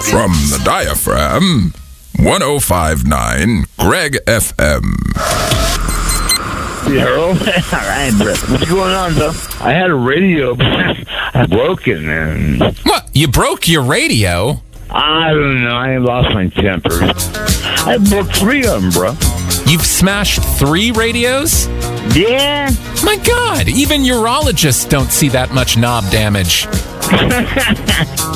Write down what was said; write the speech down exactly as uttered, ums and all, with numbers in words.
From the diaphragm, one oh five point nine Greg F M. Yeah, all right, bro. What's going on, though? I had a radio, I broke it, man. What? You broke your radio? I don't know. I lost my temper. I broke three of them, bro. You've smashed three radios? Yeah. My God, even urologists don't see that much knob damage.